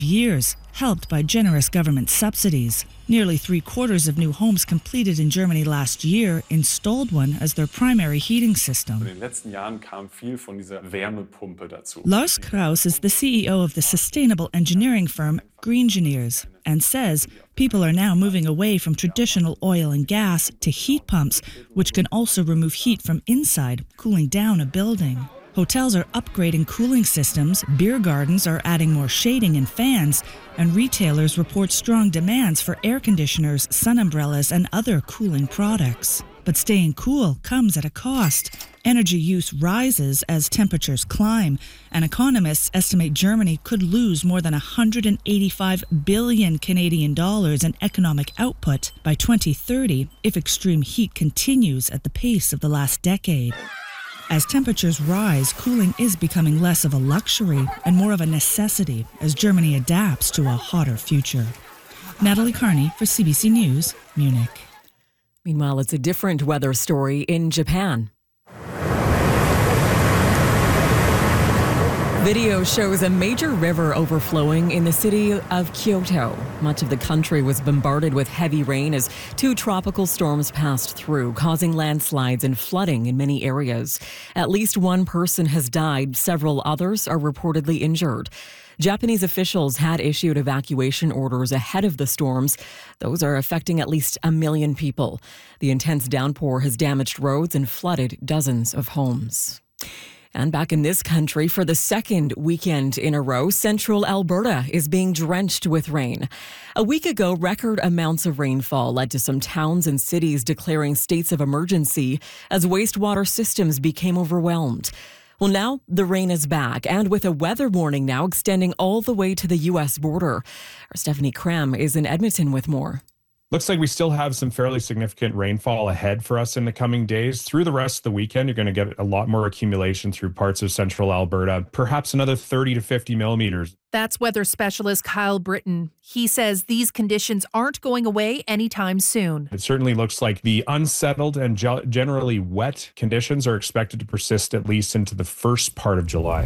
years, helped by generous government subsidies. Nearly 3/4 of new homes completed in Germany last year installed one as their primary heating system. In den letzten Jahren kam viel von dieser Wärmepumpe dazu. Lars Kraus is the CEO of the sustainable engineering firm Greengineers and says people are now moving away from traditional oil and gas to heat pumps, which can also remove heat from inside, cooling down a building. Hotels are upgrading cooling systems, beer gardens are adding more shading and fans, and retailers report strong demands for air conditioners, sun umbrellas, and other cooling products. But staying cool comes at a cost. Energy use rises as temperatures climb, and economists estimate Germany could lose more than 185 billion Canadian dollars in economic output by 2030 if extreme heat continues at the pace of the last decade. As temperatures rise, cooling is becoming less of a luxury and more of a necessity as Germany adapts to a hotter future. Natalie Carney for CBC News, Munich. Meanwhile, it's a different weather story in Japan. Video shows a major river overflowing in the city of Kyoto. Much of the country was bombarded with heavy rain as two tropical storms passed through, causing landslides and flooding in many areas. At least one person has died. Several others are reportedly injured. Japanese officials had issued evacuation orders ahead of the storms. Those are affecting at least 1 million people. The intense downpour has damaged roads and flooded dozens of homes. And back in this country, for the second weekend in a row, central Alberta is being drenched with rain. A week ago, record amounts of rainfall led to some towns and cities declaring states of emergency as wastewater systems became overwhelmed. Well, now the rain is back, and with a weather warning now extending all the way to the U.S. border. Our Stephanie Cram is in Edmonton with more. Looks like we still have some fairly significant rainfall ahead for us in the coming days. Through the rest of the weekend, you're going to get a lot more accumulation through parts of central Alberta, perhaps another 30 to 50 millimeters. That's weather specialist Kyle Britton. He says these conditions aren't going away anytime soon. It certainly looks like the unsettled and generally wet conditions are expected to persist at least into the first part of July.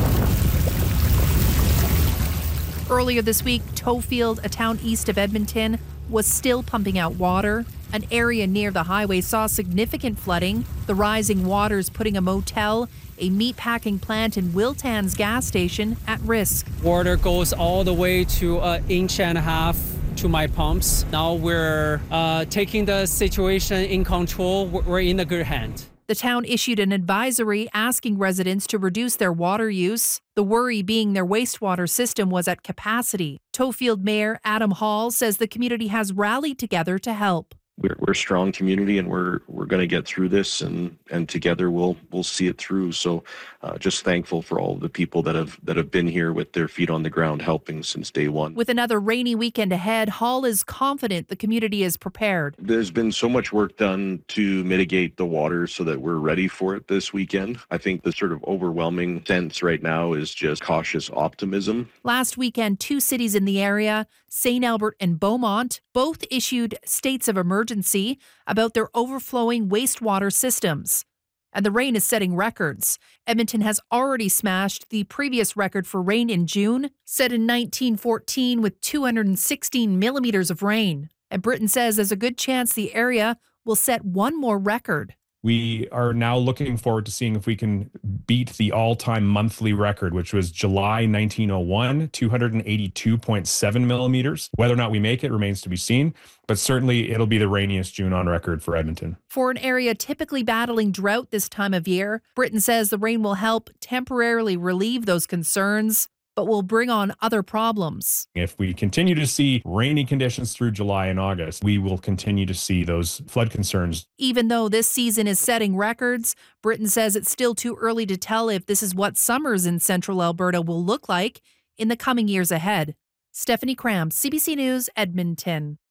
Earlier this week, Toefield, a town east of Edmonton, was still pumping out water. An area near the highway saw significant flooding, the rising waters putting a motel, a meatpacking plant, and Wiltan's gas station at risk. Water goes all the way to 1.5 inches to my pumps. Now we're taking the situation in control. We're in a good hand. The town issued an advisory asking residents to reduce their water use, the worry being their wastewater system was at capacity. Toefield Mayor Adam Hall says the community has rallied together to help. We're a strong community, and we're going to get through this, and together we'll see it through. So just thankful for all the people that have been here with their feet on the ground helping since day one. With another rainy weekend ahead, Hall is confident the community is prepared. There's been so much work done to mitigate the water so that we're ready for it this weekend. I think the sort of overwhelming sense right now is just cautious optimism. Last weekend, 2 cities in the area, St. Albert and Beaumont, both issued states of emergency about their overflowing wastewater systems. And the rain is setting records. Edmonton has already smashed the previous record for rain in June, set in 1914 with 216 millimeters of rain. And Britton says there's a good chance the area will set one more record. We are now looking forward to seeing if we can beat the all-time monthly record, which was July 1901, 282.7 millimeters. Whether or not we make it remains to be seen, but certainly it'll be the rainiest June on record for Edmonton. For an area typically battling drought this time of year, Britton says the rain will help temporarily relieve those concerns, but will bring on other problems. If we continue to see rainy conditions through July and August, we will continue to see those flood concerns. Even though this season is setting records, Britton says it's still too early to tell if this is what summers in central Alberta will look like in the coming years ahead. Stephanie Cram, CBC News, Edmonton.